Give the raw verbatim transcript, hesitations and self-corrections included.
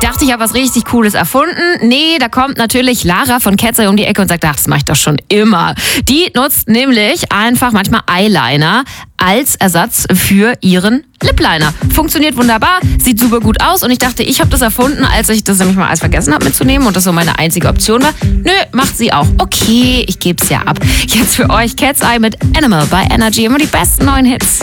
dachte, ich habe was richtig Cooles erfunden. Nee, da kommt natürlich Lara von Cat's Eye um die Ecke und sagt, ach, das mache ich doch schon immer. Die nutzt nämlich einfach manchmal Eyeliner als Ersatz für ihren Lip-Liner. Funktioniert wunderbar, sieht super gut aus und ich dachte, ich habe das erfunden, als ich das nämlich mal alles vergessen habe mitzunehmen und das so meine einzige Option war. Nö, macht sie auch. Okay, ich geb's ja ab. Jetzt für euch Cat's Eye mit Animal bei Energy. Immer die besten neuen Hits.